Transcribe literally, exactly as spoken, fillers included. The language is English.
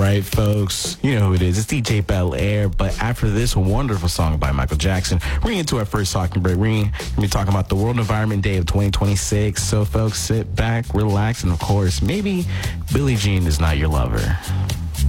right, folks? You know who it is. It's D J Bel Air. But after this wonderful song by Michael Jackson, we're going into our first talking break. We're going to be talking about the World Environment Day of twenty twenty-six. So, folks, sit back, relax, and, of course, maybe Billie Jean is not your lover.